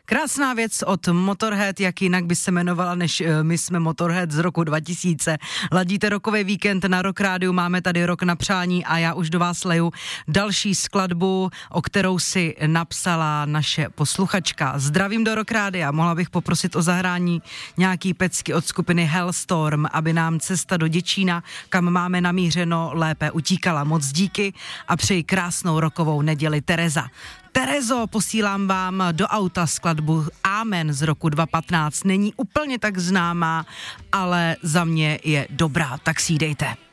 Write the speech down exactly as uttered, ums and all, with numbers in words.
Krásná věc od Motorhead, jak jinak by se jmenovala, než My jsme Motorhead z roku dva tisíce. Ladíte rokový víkend na Rock Rádiu, máme tady Rok na přání a já už do vás leju další skladbu, o kterou si napsala naše posluchačka. Zdravím do Rock Rádia, mohla bych poprosit o zahrání nějaký pecky od skupiny Hellstorm, aby nám cesta do Děčína, kam máme namířeno, lépe utíkala. Moc díky a přeji krásnou rokovou neděli. Tereza. Terezo, posílám vám do auta skladbu Amen z roku dva tisíce patnáct. Není úplně tak známá, ale za mě je dobrá, tak si ji dejte.